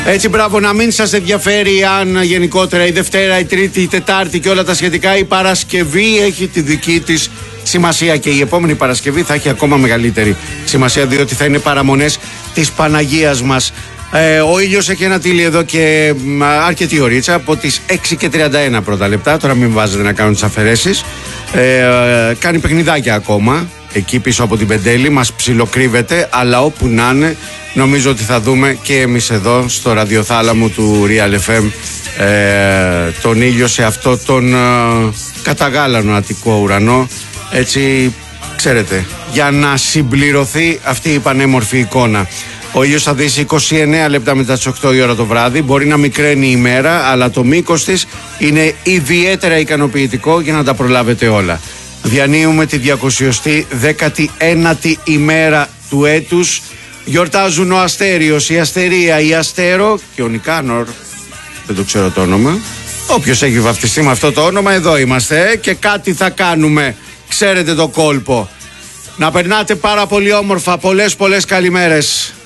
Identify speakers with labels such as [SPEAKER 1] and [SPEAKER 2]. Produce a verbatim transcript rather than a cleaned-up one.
[SPEAKER 1] Έτσι, μπράβο, να μην σας ενδιαφέρει αν γενικότερα η Δευτέρα, η Τρίτη, η Τετάρτη και όλα τα σχετικά. Η Παρασκευή έχει τη δική της σημασία και η επόμενη Παρασκευή θα έχει ακόμα μεγαλύτερη σημασία, διότι θα είναι παραμονές της Παναγίας μας. Ε, ο ήλιος έχει ένα τίλι εδώ και αρκετή ωρίτσα, από τις έξι και τριάντα ένα πρώτα λεπτά. Τώρα μην βάζετε να κάνουν τις αφαιρέσεις. Ε, κάνει παιχνιδάκια ακόμα εκεί πίσω από την Πεντέλη, μας ψιλοκρύβεται, αλλά όπου να είναι νομίζω ότι θα δούμε και εμείς εδώ στο ραδιοθάλαμο του Real εφ εμ ε, τον ήλιο σε αυτό τον ε, καταγάλανο αττικό ουρανό, έτσι ξέρετε, για να συμπληρωθεί αυτή η πανέμορφη εικόνα. Ο ήλιος θα δύσει είκοσι εννέα λεπτά μετά τις οκτώ η ώρα το βράδυ. Μπορεί να μικραίνει η ημέρα, αλλά το μήκος της είναι ιδιαίτερα ικανοποιητικό για να τα προλάβετε όλα. Διανύουμε τη διακοσιοστή δέκατη ένατη ημέρα του έτους. Γιορτάζουν ο Αστέριος, η Αστερία, η Αστέρο και ο Νικάνορ. Δεν το ξέρω το όνομα. Όποιος έχει βαφτιστεί με αυτό το όνομα, εδώ είμαστε και κάτι θα κάνουμε. Ξέρετε το κόλπο. Να περνάτε πάρα πολύ όμορφα. Πολλές πολλές καλημέρες.